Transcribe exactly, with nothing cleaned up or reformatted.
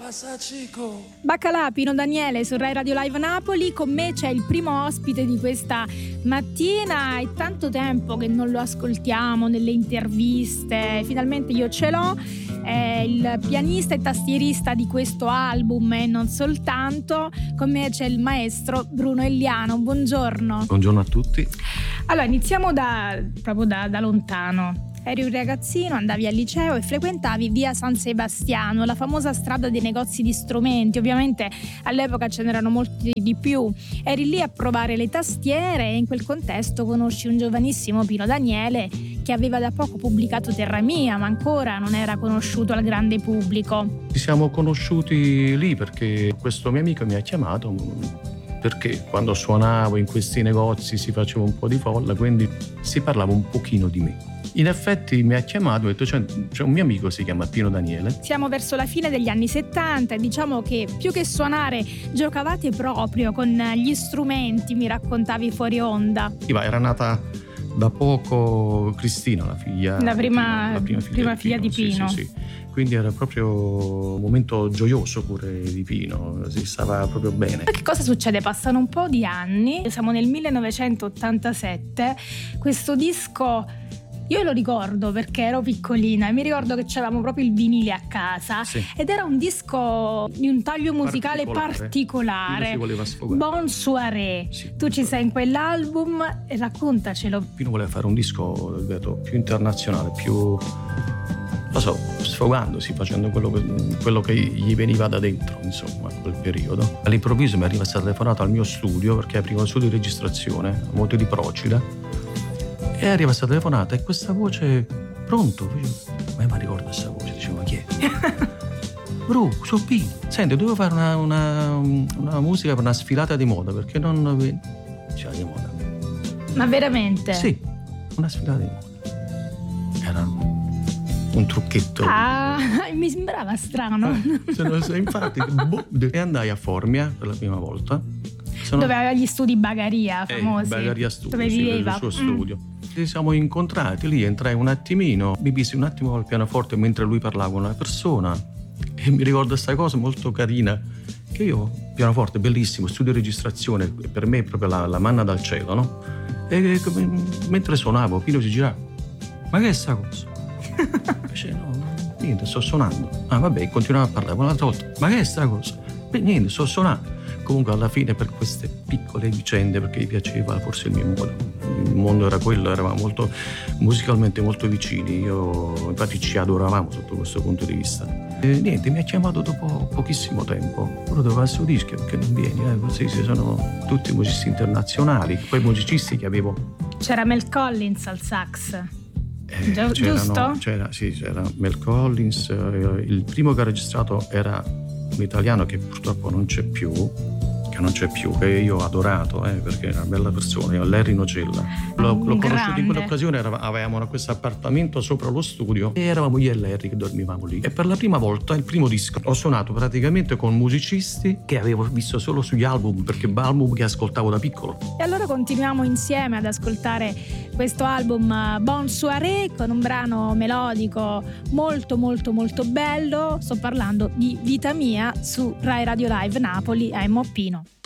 Baccalà, Pino Daniele su Rai Radio Live Napoli. Con me c'è il primo ospite di questa mattina. È tanto tempo che non lo ascoltiamo nelle interviste, finalmente io ce l'ho. È il pianista e tastierista di questo album e non soltanto. Con me c'è il maestro Bruno Elliano. Buongiorno. Buongiorno a tutti. Allora, iniziamo da, proprio da, da lontano. Eri un ragazzino, andavi al liceo e frequentavi via San Sebastiano, la famosa strada dei negozi di strumenti. Ovviamente all'epoca ce n'erano molti di più. Eri lì a provare le tastiere e in quel contesto conosci un giovanissimo Pino Daniele che aveva da poco pubblicato Terra Mia, ma ancora non era conosciuto al grande pubblico. Ci siamo conosciuti lì perché questo mio amico mi ha chiamato, perché quando suonavo in questi negozi si faceva un po' di folla, quindi si parlava un pochino di me. In effetti mi ha chiamato e ha detto c'è, c'è un mio amico, si chiama Pino Daniele. Siamo verso la fine degli anni settanta e diciamo che più che suonare giocavate proprio con gli strumenti, mi raccontavi fuori onda. Sì, ma era nata da poco Cristina, la figlia la prima, la prima figlia, prima di, figlia Pino. di Pino. Sì, sì, sì. Quindi era proprio un momento gioioso pure di Pino, si stava proprio bene. Ma che cosa succede? Passano un po' di anni, siamo nel millenovecentottantasette, questo disco io lo ricordo perché ero piccolina e mi ricordo che c'avevamo proprio il vinile a casa, sì. Ed era un disco di un taglio musicale particolare, particolare. Pino si voleva sfogare. Bon Soirée, sì, tu ci sei in quell'album e raccontacelo. Pino voleva fare un disco, ripeto, più internazionale, più, lo so, sfogandosi, facendo quello che, quello che gli veniva da dentro, insomma, in quel periodo. All'improvviso mi arriva questa telefonata al mio studio, perché aprivo il studio di registrazione, a Monte di Procida, e arriva questa telefonata e questa voce, pronto? Ma mi ricordo questa voce, dicevo, ma chi è? Bru, sono Pino. Senti, dovevo fare una, una, una musica per una sfilata di moda, perché non... Cioè, di moda. Ma veramente? Sì, una sfilata di moda. Era un trucchetto. Ah, mi sembrava strano. Eh, infatti, boh, e andai a Formia per la prima volta. Sono... Dove aveva gli studi Bagaria famosi. Eh, Bagaria Studio, dove sì, viveva. Il suo studio. Mm. Ci siamo incontrati lì, entrai un attimino, mi misi un attimo al pianoforte mentre lui parlava con una persona e mi ricordo questa cosa molto carina, che io, pianoforte bellissimo, studio di registrazione, per me è proprio la, la manna dal cielo, no? E mentre suonavo, Pino si girava, ma che è sta cosa? Invece no, niente, sto suonando. Ah vabbè, continuava a parlare un'altra volta, ma che è sta cosa? Beh, niente, sto suonando. Comunque alla fine per queste piccole vicende, perché gli piaceva forse il mio mondo, il mondo era quello, eravamo molto musicalmente molto vicini, io infatti ci adoravamo sotto questo punto di vista. E niente, mi ha chiamato dopo pochissimo tempo, però dovevo fare il suo disco, perché non vieni, eh? Così ci sono tutti musicisti internazionali, poi musicisti che avevo. C'era Mel Collins al sax. Eh, Gi- giusto? C'era, sì, c'era Mel Collins, eh, il primo che ha registrato era un italiano che purtroppo non c'è più, che non c'è più, che io ho adorato, eh, perché è una bella persona, Larry Nocella. L'ho, l'ho conosciuto in quell'occasione, avevamo questo appartamento sopra lo studio e eravamo io e Larry che dormivamo lì. E per la prima volta, il primo disco, ho suonato praticamente con musicisti che avevo visto solo sugli album, perché album che ascoltavo da piccolo. E allora continuiamo insieme ad ascoltare questo album Bon Soirée con un brano melodico molto molto molto bello. Sto parlando di Vita Mia su Rai Radio Live Napoli a M O Pino.